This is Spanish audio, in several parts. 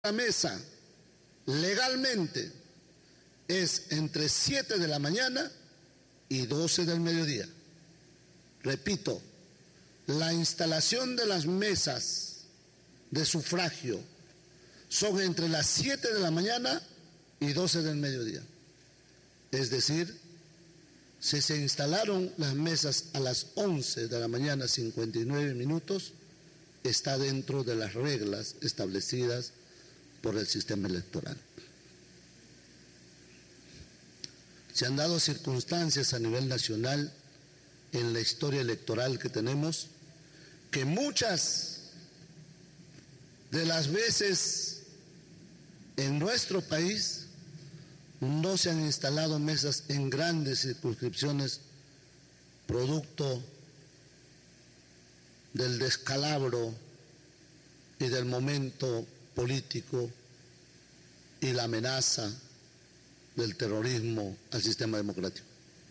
La mesa legalmente es entre 7 de la mañana y 12 del mediodía. Repito, la instalación de las mesas de sufragio son entre las 7 de la mañana y 12 del mediodía. Es decir, si se instalaron las mesas a las 11 de la mañana 59 minutos, está dentro de las reglas establecidas por el sistema electoral. Se han dado circunstancias a nivel nacional en la historia electoral que tenemos, que muchas de las veces en nuestro país no se han instalado mesas en grandes circunscripciones producto del descalabro y del momento político y la amenaza del terrorismo al sistema democrático.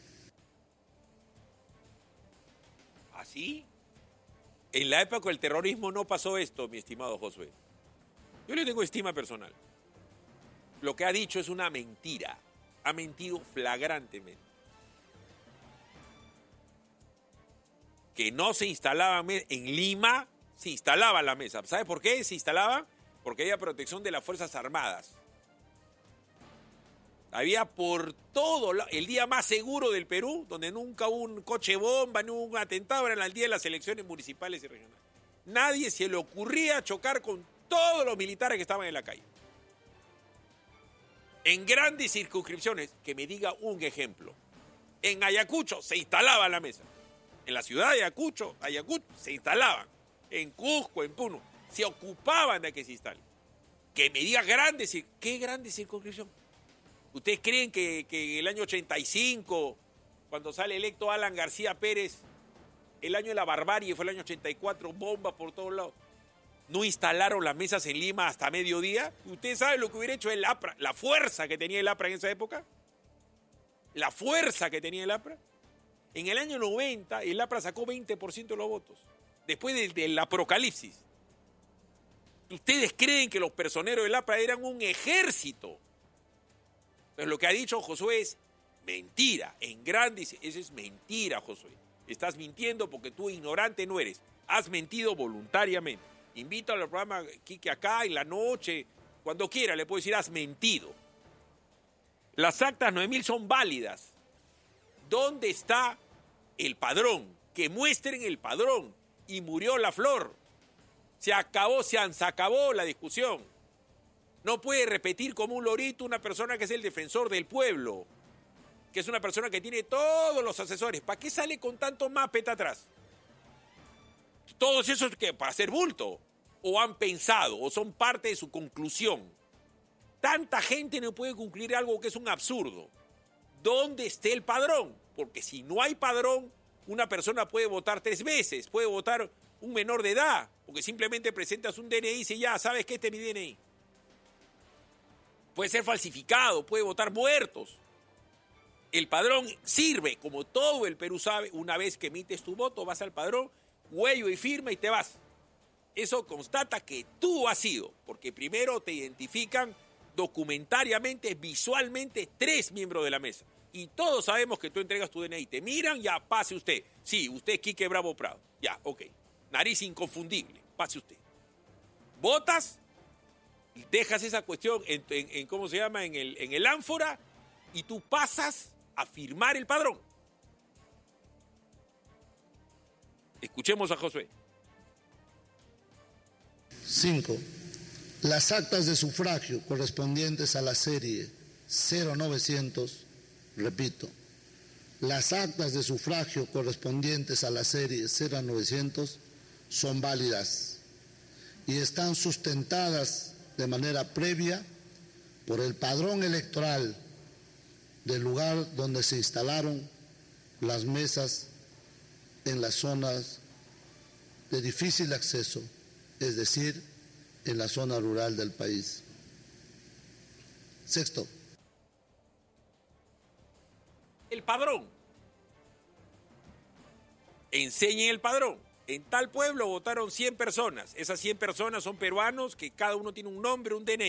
¿Así? En la época del terrorismo no pasó esto, mi estimado Josué. Yo le tengo estima personal. Lo que ha dicho es una mentira. Ha mentido flagrantemente. Que no se instalaba en Lima, se instalaba la mesa. ¿Sabe por qué se instalaba? Porque había protección de las Fuerzas Armadas. Había por todo, el día más seguro del Perú, donde nunca hubo un coche bomba, ni hubo un atentado, era el día de las elecciones municipales y regionales. Nadie se le ocurría chocar con todos los militares que estaban en la calle. En grandes circunscripciones, que me diga un ejemplo. En Ayacucho se instalaba la mesa. En la ciudad de Ayacucho se instalaban. En Cusco, en Puno, se ocupaban de que se instale. Que me diga grandes, ¿qué grande circunscripción? ¿Ustedes creen que en el año 85, cuando sale electo Alan García Pérez, el año de la barbarie fue el año 84, bombas por todos lados, no instalaron las mesas en Lima hasta mediodía? ¿Ustedes saben lo que hubiera hecho el APRA? La fuerza que tenía el APRA en esa época. La fuerza que tenía el APRA. En el año 90, el APRA sacó 20% de los votos. Después del apocalipsis. ¿Ustedes creen que los personeros del APRA eran un ejército? Pero lo que ha dicho Josué es mentira. En grandes, eso es mentira, Josué. Estás mintiendo porque tú ignorante no eres. Has mentido voluntariamente. Invito al programa Quique acá en la noche, cuando quiera, le puedo decir, has mentido. Las actas 9000 son válidas. ¿Dónde está el padrón? Que muestren el padrón. Y murió la flor. Se acabó la discusión. No puede repetir como un lorito una persona que es el defensor del pueblo, que es una persona que tiene todos los asesores. ¿Para qué sale con tanto mapeta atrás? Todos esos que para hacer bulto, o han pensado, o son parte de su conclusión. Tanta gente no puede concluir algo que es un absurdo. ¿Dónde está el padrón? Porque si no hay padrón, una persona puede votar 3 veces, puede votar un menor de edad, porque simplemente presentas un DNI y dice, ya, ¿sabes qué? Este es mi DNI. Puede ser falsificado, puede votar muertos. El padrón sirve, como todo el Perú sabe, una vez que emites tu voto, vas al padrón, huello y firma y te vas. Eso constata que tú has sido, porque primero te identifican documentariamente, visualmente, 3 miembros de la mesa. Y todos sabemos que tú entregas tu DNI. Te miran, ya, pase usted. Sí, usted es Quique Bravo Prado. Ya, ok. Nariz inconfundible, pase usted. Votas, dejas esa cuestión en ¿cómo se llama? En el ánfora, y tú pasas a firmar el padrón. Escuchemos a Josué. 5. Las actas de sufragio correspondientes a la serie 0900, repito, las actas de sufragio correspondientes a la serie 0900 son válidas y están sustentadas de manera previa por el padrón electoral del lugar donde se instalaron las mesas en las zonas de difícil acceso, es decir, en la zona rural del país. 6. El padrón. Enseñen el padrón. en tal pueblo votaron 100 personas. Esas 100 personas son peruanos que cada uno tiene un nombre, un DNI.